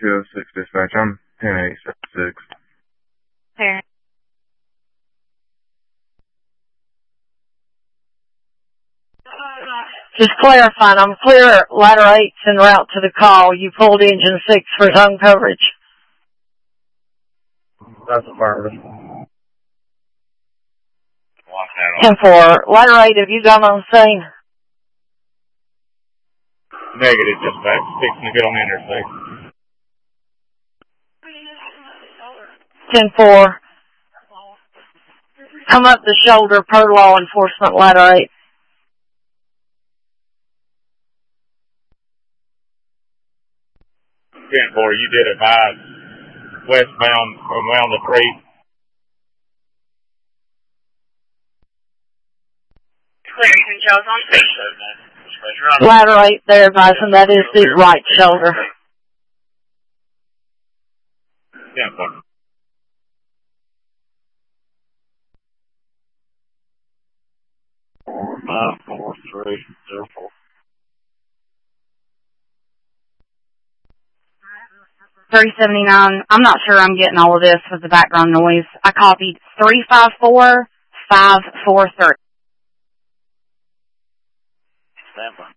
206 dispatch. I'm 10876. Here. Just clarifying, I'm clear. Ladder 8's en route to the call. You pulled engine 6 for zone coverage. That's affirmative. 10-4. Ladder 8, have you gone on scene? Negative dispatch. Fixing to get on the interstate. 10-4. Come up the shoulder per law enforcement, Ladder 8. Boy, you did advise westbound around the creek. Clearing controls on station. Ladder 8, they're advising that is the right shoulder. Yeah, boy. 494304. 379. I'm not sure I'm getting all of this with the background noise. I copied 354543. Stand by.